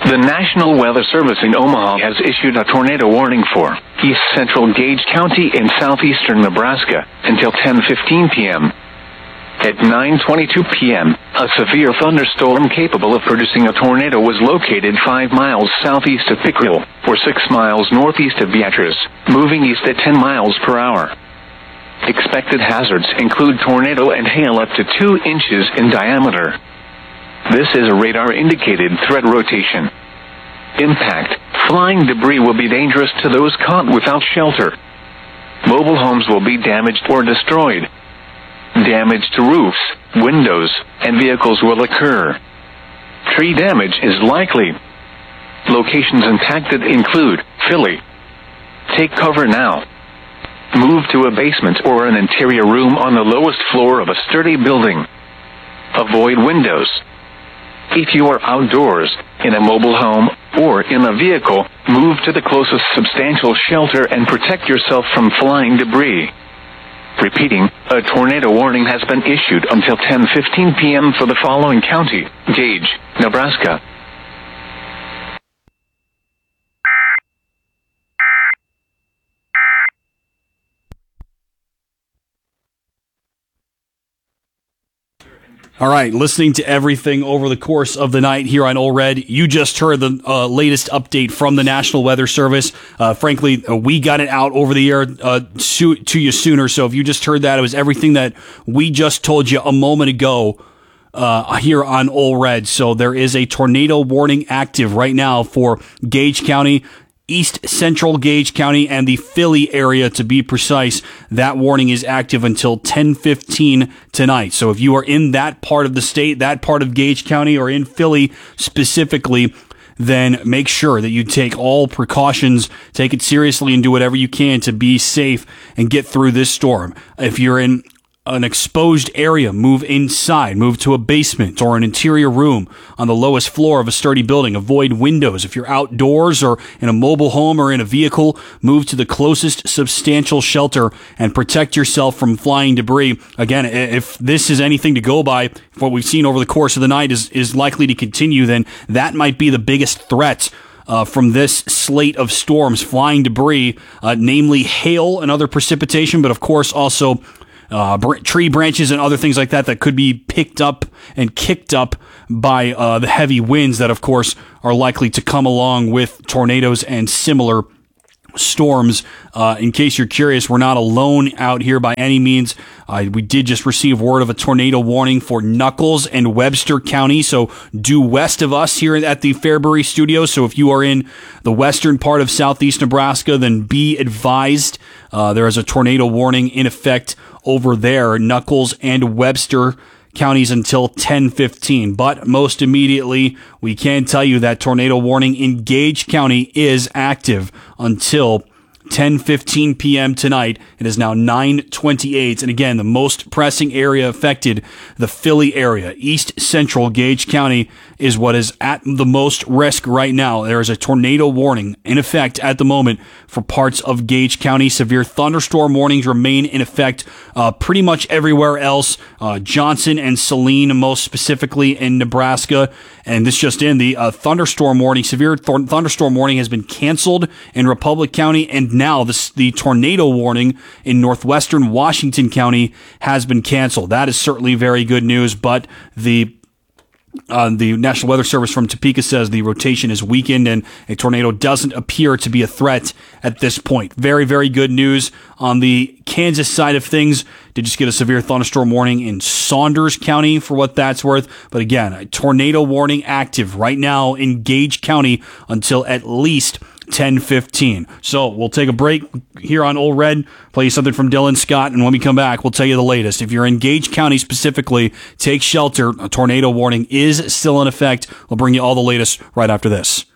The National Weather Service in Omaha has issued a tornado warning for east central Gage County in southeastern Nebraska until 10:15 p.m. At 9:22 p.m., a severe thunderstorm capable of producing a tornado was located 5 miles southeast of Pickrell, or 6 miles northeast of Beatrice, moving east at 10 miles per hour. Expected hazards include tornado and hail up to 2 inches in diameter. This is a radar-indicated threat rotation. Impact: flying debris will be dangerous to those caught without shelter. Mobile homes will be damaged or destroyed. Damage to roofs, windows, and vehicles will occur. Tree damage is likely. Locations impacted include Philly. Take cover now. Move to a basement or an interior room on the lowest floor of a sturdy building. Avoid windows. If you are outdoors, in a mobile home, or in a vehicle, move to the closest substantial shelter and protect yourself from flying debris. Repeating, a tornado warning has been issued until 10:15 p.m. for the following county: Gage, Nebraska. All right, listening to everything over the course of the night here on Ole Red, you just heard the latest update from the National Weather Service. Frankly, we got it out over the air to you sooner, so if you just heard that, it was everything that we just told you a moment ago here on Ole Red. So there is a tornado warning active right now for Gage County, East Central Gage County, and the Philly area, to be precise. That warning is active until 10:15 tonight. So if you are in that part of the state, that part of Gage County, or in Philly specifically, then make sure that you take all precautions, take it seriously, and do whatever you can to be safe and get through this storm. If you're in an exposed area, move inside, move to a basement or an interior room on the lowest floor of a sturdy building. Avoid windows. If you're outdoors or in a mobile home or in a vehicle, move to the closest substantial shelter and protect yourself from flying debris. Again, if this is anything to go by, if what we've seen over the course of the night is likely to continue, then that might be the biggest threat from this slate of storms: flying debris, namely hail and other precipitation, but of course also tree branches and other things like that could be picked up and kicked up by the heavy winds that, of course, are likely to come along with tornadoes and similar storms. In case you're curious, we're not alone out here by any means. We did just receive word of a tornado warning for Nuckolls and Webster County, so due west of us here at the Fairbury studio. So if you are in the western part of southeast Nebraska, then be advised there is a tornado warning in effect over there, Nuckolls and Webster counties, until 10:15. But most immediately, we can tell you that tornado warning in Gage County is active until 10:15 p.m. tonight. It is now 9:28. And again, the most pressing area affected, the Philly area. East Central Gage County is what is at the most risk right now. There is a tornado warning in effect at the moment for parts of Gage County. Severe thunderstorm warnings remain in effect pretty much everywhere else. Johnson and Saline, most specifically in Nebraska. And this just in, the thunderstorm warning, severe thunderstorm warning has been canceled in Republic County, and now the tornado warning in northwestern Washington County has been canceled. That is certainly very good news, but the National Weather Service from Topeka says the rotation is weakened and a tornado doesn't appear to be a threat at this point. Very, very good news on the Kansas side of things. Did just get a severe thunderstorm warning in Saunders County for what that's worth. But again, a tornado warning active right now in Gage County until at least 10:15. So we'll take a break here on Ole Red, play you something from Dylan Scott, and when we come back, we'll tell you the latest. If you're in Gage County specifically, take shelter. A tornado warning is still in effect. We'll bring you all the latest right after this.